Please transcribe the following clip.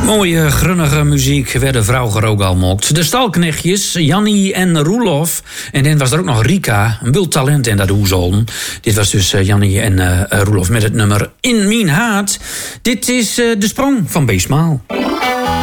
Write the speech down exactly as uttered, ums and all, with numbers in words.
Mooie, grunnige muziek werden vroeger ook al mokt. De Stalknechtjes, Jannie en Roelof. En dan was er ook nog Rika, een bult talent in dat hoezolm. Dit was dus uh, Jannie en uh, Roelof met het nummer In Mijn Haat. Dit is uh, De Sprong van Beesmaal.